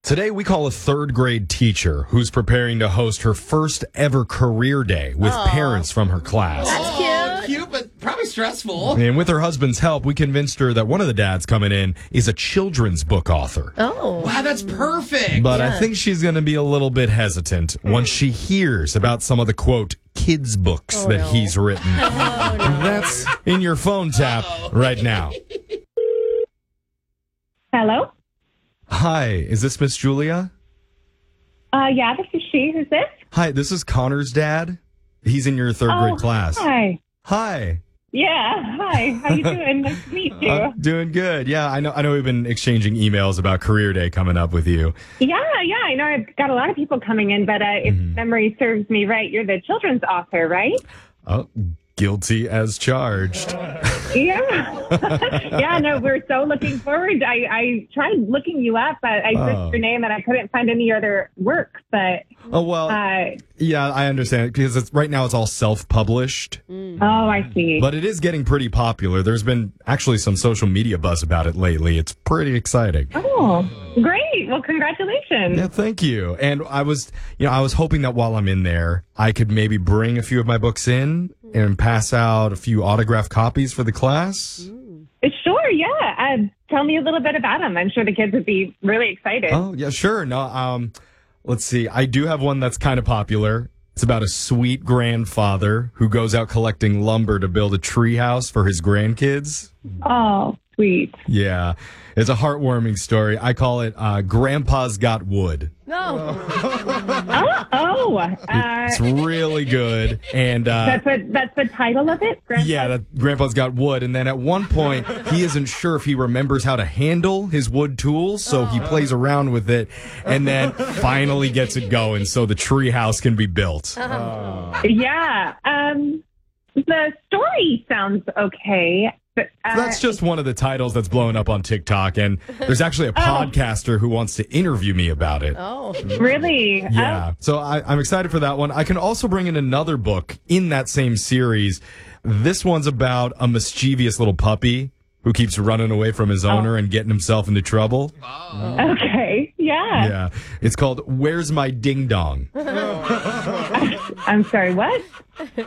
Today, we call a third grade teacher who's preparing to host her first ever career day with parents from her class. That's cute, but probably stressful. And with her husband's help, we convinced her that one of the dads coming in is a children's book author. Oh. Wow, that's perfect. But I think she's going to be a little bit hesitant once she hears about some of the, quote, kids' books that he's written. That's in your phone tap right now. Hello? Hi, is this Miss Julia? Yeah, this is she. Who's this? Hi, this is Connor's dad. He's in your third grade class. Hi. Hi. Yeah, hi. How you doing? Nice to meet you. Doing good. Yeah, I know we've been exchanging emails about career day coming up with you. Yeah, I know I've got a lot of people coming in, but if memory serves me right, you're the children's author, right? Oh, guilty as charged. Yeah. Yeah, no, we're so looking forward. I tried looking you up, but I searched your name and I couldn't find any other work, but... Oh, well, yeah, I understand, because right now it's all self-published. Oh, I see. But it is getting pretty popular. There's been actually some social media buzz about it lately. It's pretty exciting. Oh, great. Well, congratulations. Yeah, thank you. And I was hoping that while I'm in there, I could maybe bring a few of my books in and pass out a few autographed copies for the class. Sure, yeah. Tell me a little bit about them. I'm sure the kids would be really excited. Oh, yeah, sure. No, let's see. I do have one that's kind of popular. It's about a sweet grandfather who goes out collecting lumber to build a treehouse for his grandkids. Oh, sweet. Yeah, it's a heartwarming story. I call it Grandpa's Got Wood. No. It's really good. And that's the title of it? Grandpa's Got Wood. And then at one point, he isn't sure if he remembers how to handle his wood tools, so he plays around with it and then finally gets it going so the tree house can be built. Yeah. The story sounds okay. But, that's just one of the titles that's blowing up on TikTok, and there's actually a podcaster who wants to interview me about it. Oh. Really? Yeah. So I'm excited for that one. I can also bring in another book in that same series. This one's about a mischievous little puppy who keeps running away from his owner and getting himself into trouble. Okay. Yeah. Yeah. It's called Where's My Ding Dong? I'm sorry, what?